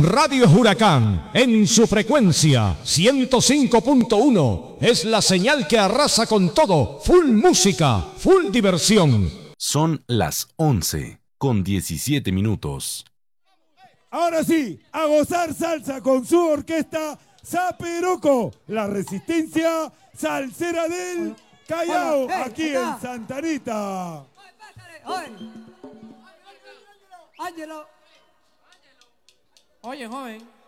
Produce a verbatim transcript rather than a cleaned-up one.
Radio Huracán, en su frecuencia ciento cinco punto uno, es la señal que arrasa con todo. Full música, full diversión. Son las once con diecisiete minutos. Ahora sí, a gozar salsa con su orquesta Zaperoco, la resistencia salsera del Callao, Bueno, hey, aquí está. en Santa Anita. Oye, Ángelo. Oye, joven.